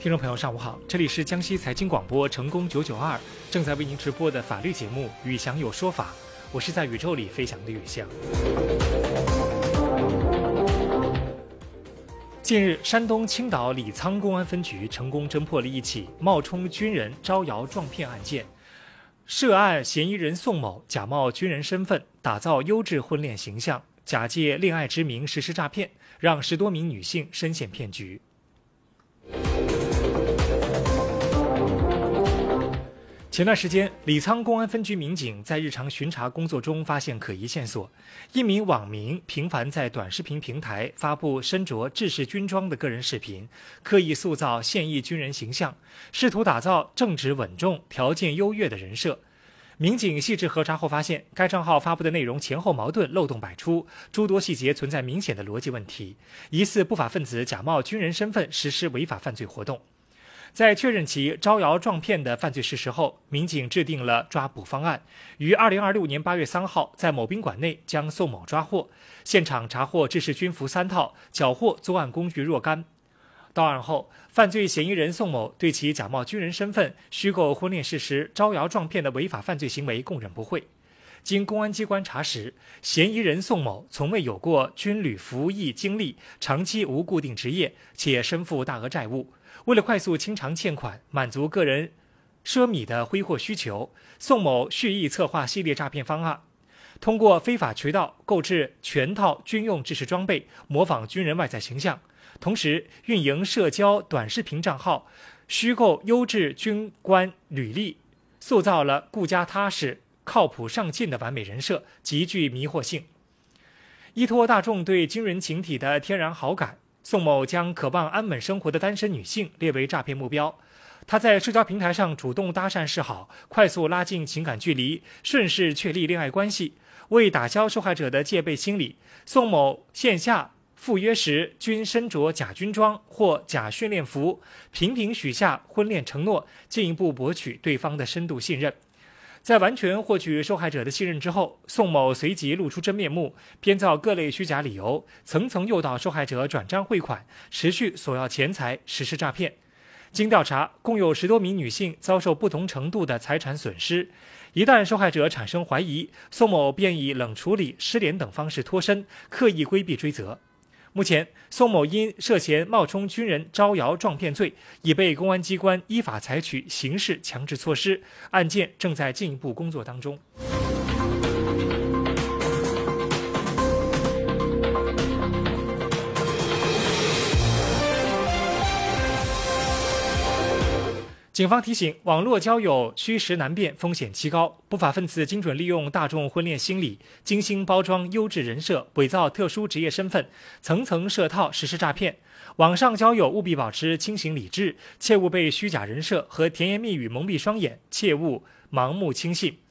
听众朋友，上午好，这里是江西财经广播成功992，正在为您直播的法律节目《宇翔有说法》，我是在宇宙里飞翔的宇翔。近日，山东青岛李沧公安分局成功侦破了一起冒充军人招摇撞骗案件，涉案嫌疑人宋某假冒军人身份，打造优质婚恋形象，假借恋爱之名实施诈骗，让10多名女性深陷骗局。前段时间，李沧公安分局民警在日常巡查工作中发现可疑线索，一名网民频繁在短视频平台发布身着制式军装的个人视频，刻意塑造现役军人形象，试图打造正直稳重、条件优越的人设。民警细致核查后发现，该账号发布的内容前后矛盾、漏洞百出，诸多细节存在明显的逻辑问题，疑似不法分子假冒军人身份实施违法犯罪活动。在确认其招摇撞骗的犯罪事实后，民警制定了抓捕方案，于2026年8月3号在某宾馆内将宋某抓获，现场查获制式军服3套，缴获作案工具若干。到案后，犯罪嫌疑人宋某对其假冒军人身份、虚构婚恋事实、招摇撞骗的违法犯罪行为供认不讳。经公安机关查实，嫌疑人宋某从未有过军旅服役经历，长期无固定职业，且身负大额债务。为了快速清偿欠款，满足个人奢靡的挥霍需求，宋某蓄意策划系列诈骗方案，通过非法渠道购置全套军用制式装备，模仿军人外在形象，同时运营社交短视频账号，虚构优质军官履历，塑造了顾家踏实、靠谱上进的完美人设，极具迷惑性。依托大众对军人群体的天然好感，宋某将渴望安稳生活的单身女性列为诈骗目标。他在社交平台上主动搭讪示好，快速拉近情感距离，顺势确立恋爱关系。为打消受害者的戒备心理，宋某线下赴约时均身着假军装或假训练服，频频许下婚恋承诺，进一步博取对方的深度信任。在完全获取受害者的信任之后，宋某随即露出真面目，编造各类虚假理由，层层诱导受害者转账汇款，持续索要钱财，实施诈骗。经调查，共有10多名女性遭受不同程度的财产损失。一旦受害者产生怀疑，宋某便以冷处理、失联等方式脱身，刻意规避追责。目前，宋某因涉嫌冒充军人招摇撞骗罪，已被公安机关依法采取刑事强制措施，案件正在进一步工作当中。警方提醒，网络交友虚实难辨，风险极高，不法分子精准利用大众婚恋心理，精心包装优质人设，伪造特殊职业身份，层层设套实施诈骗。网上交友务必保持清醒理智，切勿被虚假人设和甜言蜜语蒙蔽双眼，切勿盲目轻信。